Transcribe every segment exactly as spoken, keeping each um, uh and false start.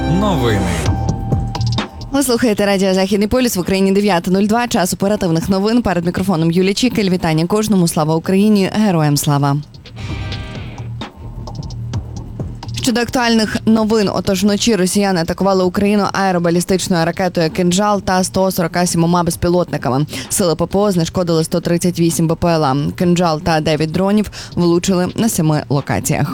Новини. Ви слухаєте радіо «Західний полюс», в Україні дев'ята нуль два, час оперативних новин. Перед мікрофоном Юлія Чікель. Вітання кожному. Слава Україні! Героям слава! Щодо актуальних новин, отож вночі росіяни атакували Україну аеробалістичною ракетою «Кинджал» та сто сорок сім безпілотниками. Сили ППО знешкодили сто тридцять вісім БПЛА. «Кинджал» та дев'ять дронів влучили на семи локаціях.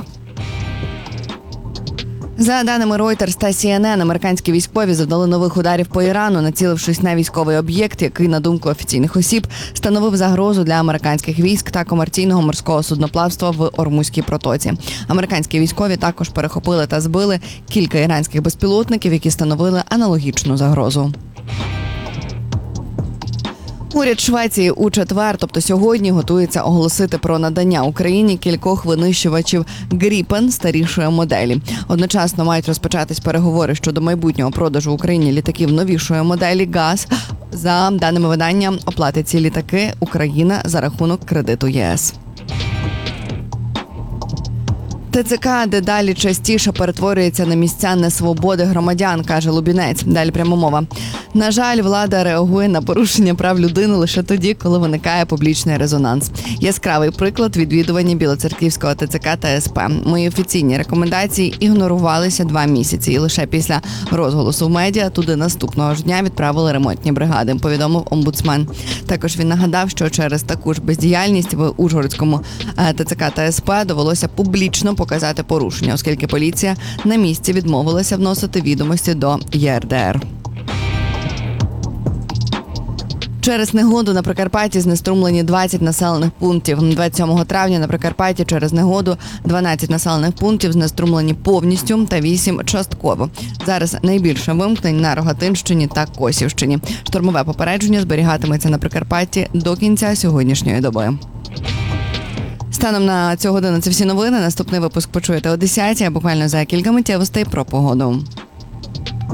За даними Reuters та Сі Ен Ен, американські військові завдали нових ударів по Ірану, націлившись на військовий об'єкт, який, на думку офіційних осіб, становив загрозу для американських військ та комерційного морського судноплавства в Ормузькій протоці. Американські військові також перехопили та збили кілька іранських безпілотників, які становили аналогічну загрозу. Уряд Швеції у четвер, тобто сьогодні, готується оголосити про надання Україні кількох винищувачів «Гріпен» старішої моделі. Одночасно мають розпочатись переговори щодо майбутнього продажу Україні літаків новішої моделі «ГАЗ». За даними видання, оплатить ці літаки Україна за рахунок кредиту ЄС. Те Це Ка дедалі частіше перетворюється на місця несвободи громадян, каже Лубінець. Далі пряма мова. На жаль, влада реагує на порушення прав людини лише тоді, коли виникає публічний резонанс. Яскравий приклад – відвідування Білоцерківського Те Це Ка та Ес Пе. Мої офіційні рекомендації ігнорувалися два місяці. І лише після розголосу в медіа туди наступного ж дня відправили ремонтні бригади, повідомив омбудсмен. Також він нагадав, що через таку ж бездіяльність в Ужгородському Те Це Ка та Ес Пе довелося публічно показати порушення, оскільки поліція на місці відмовилася вносити відомості до Є Ер Де Ер. Через негоду на Прикарпатті знеструмлені двадцять населених пунктів. двадцять сьомого травня на Прикарпатті через негоду дванадцять населених пунктів знеструмлені повністю та вісім частково. Зараз найбільше вимкнень на Рогатинщині та Косівщині. Штормове попередження зберігатиметься на Прикарпатті до кінця сьогоднішньої доби. Станом на цю годину це всі новини. Наступний випуск почуєте о десятій, а буквально за кілька миттєвостей про погоду.